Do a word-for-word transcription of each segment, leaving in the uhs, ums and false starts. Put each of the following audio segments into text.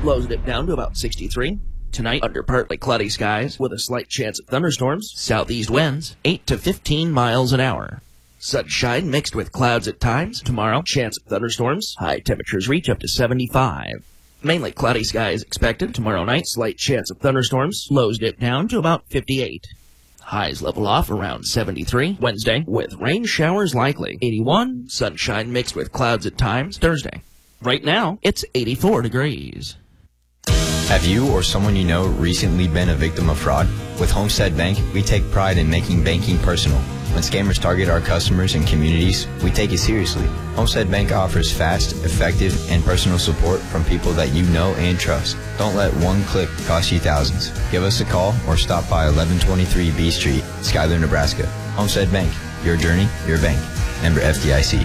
Lows dip down to about sixty-three. Tonight, under partly cloudy skies with a slight chance of thunderstorms. Southeast winds, eight to fifteen miles an hour. Sunshine mixed with clouds at times. Tomorrow, chance of thunderstorms. High temperatures reach up to seventy-five. Mainly cloudy skies expected. Tomorrow night, slight chance of thunderstorms. Lows dip down to about fifty-eight. Highs level off around seventy-three. Wednesday, with rain showers likely. eighty-one. Sunshine mixed with clouds at times. Thursday. Right now, it's eighty-four degrees. Have you or someone you know recently been a victim of fraud? With Homestead Bank, we take pride in making banking personal. When scammers target our customers and communities, we take it seriously. Homestead Bank offers fast, effective, and personal support from people that you know and trust. Don't let one click cost you thousands. Give us a call or stop by eleven twenty-three B Street, Schuyler, Nebraska. Homestead Bank, your journey, your bank. Member F D I C.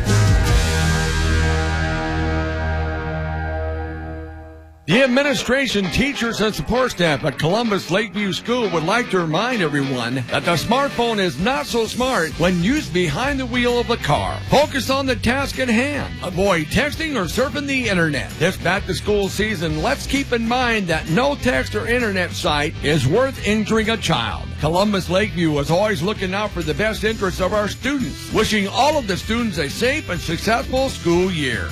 The administration, teachers, and support staff at Columbus Lakeview School would like to remind everyone that the smartphone is not so smart when used behind the wheel of the car. Focus on the task at hand. Avoid texting or surfing the internet. This back-to-school season, let's keep in mind that no text or internet site is worth injuring a child. Columbus Lakeview is always looking out for the best interests of our students. Wishing all of the students a safe and successful school year.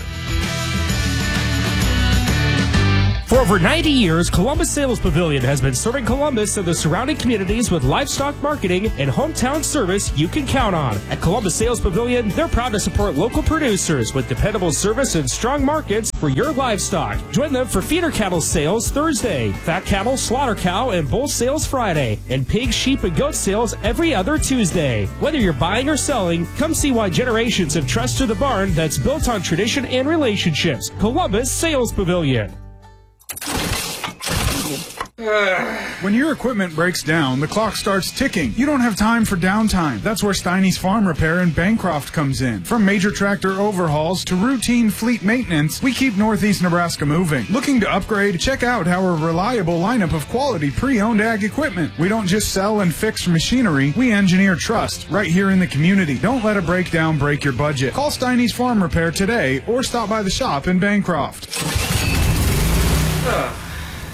For over ninety years, Columbus Sales Pavilion has been serving Columbus and the surrounding communities with livestock marketing and hometown service you can count on. At Columbus Sales Pavilion, they're proud to support local producers with dependable service and strong markets for your livestock. Join them for feeder cattle sales Thursday, fat cattle, slaughter cow, and bull sales Friday, and pig, sheep, and goat sales every other Tuesday. Whether you're buying or selling, come see why generations have trusted the barn that's built on tradition and relationships. Columbus Sales Pavilion. When your equipment breaks down, the clock starts ticking. You don't have time for downtime. That's where Steiny's Farm Repair in Bancroft comes in. From major tractor overhauls to routine fleet maintenance, we keep Northeast Nebraska moving. Looking to upgrade? Check out our reliable lineup of quality pre-owned ag equipment. We don't just sell and fix machinery, we engineer trust right here in the community. Don't let a breakdown break your budget. Call Steiny's Farm Repair today or stop by the shop in Bancroft. Uh.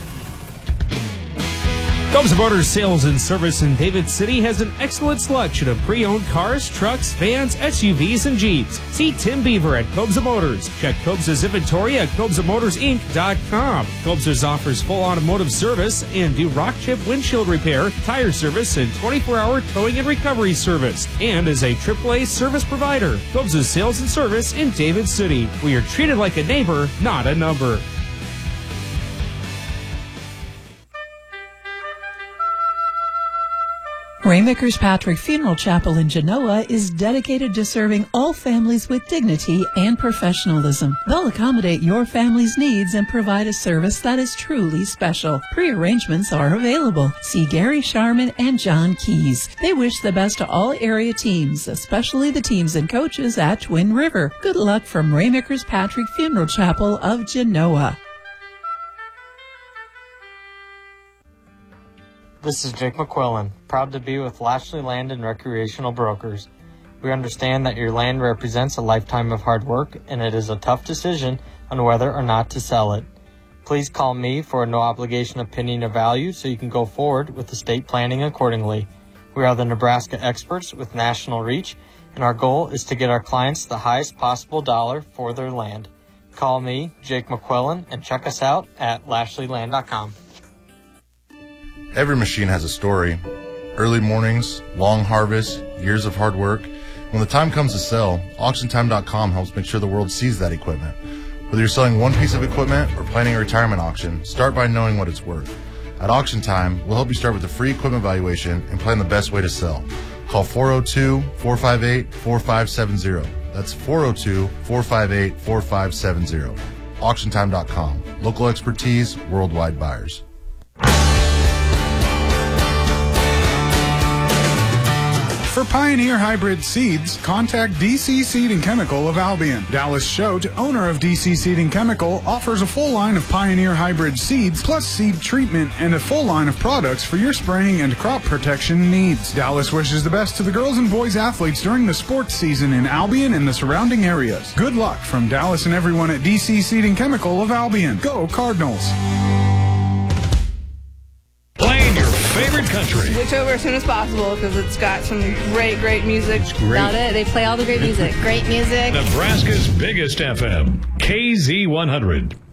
Cobza Motors Sales and Service in David City has an excellent selection of pre-owned cars, trucks, vans, S U Vs, and Jeeps. See Tim Beaver at Cobza Motors. Check Cobza's inventory at Cobza Motors Inc dot com. Cobza's offers full automotive service and do rock chip windshield repair, tire service, and twenty-four hour towing and recovery service. And is a triple A service provider. Cobza's Sales and Service in David City. We are treated like a neighbor, not a number. Rainmakers Patrick Funeral Chapel in Genoa is dedicated to serving all families with dignity and professionalism. They'll accommodate your family's needs and provide a service that is truly special. Pre-arrangements are available. See Gary Sharman and John Keys. They wish the best to all area teams, especially the teams and coaches at Twin River. Good luck from Rainmakers Patrick Funeral Chapel of Genoa. This is Jake McQuillan, proud to be with Lashley Land and Recreational Brokers. We understand that your land represents a lifetime of hard work, and it is a tough decision on whether or not to sell it. Please call me for a no-obligation opinion of value so you can go forward with estate planning accordingly. We are the Nebraska experts with national reach, and our goal is to get our clients the highest possible dollar for their land. Call me, Jake McQuillan, and check us out at lashley land dot com. Every machine has a story. Early mornings, long harvests, years of hard work. When the time comes to sell, auction time dot com helps make sure the world sees that equipment. Whether you're selling one piece of equipment or planning a retirement auction, start by knowing what it's worth. At Auction Time, we'll help you start with a free equipment valuation and plan the best way to sell. Call four oh two, four five eight, four five seven zero. That's four oh two, four five eight, four five seven zero. auction time dot com. Local expertise, worldwide buyers. For Pioneer Hybrid Seeds, contact D C Seed and Chemical of Albion. Dallas Schote, owner of D C Seed and Chemical, offers a full line of Pioneer Hybrid seeds plus seed treatment and a full line of products for your spraying and crop protection needs. Dallas wishes the best to the girls and boys athletes during the sports season in Albion and the surrounding areas. Good luck from Dallas and everyone at D C Seed and Chemical of Albion. Go Cardinals! Playing your favorite country. Switch over as soon as possible because it's got some great, great music. It's great. About it. They play all the great music. Great music. Nebraska's biggest F M, K Z one hundred.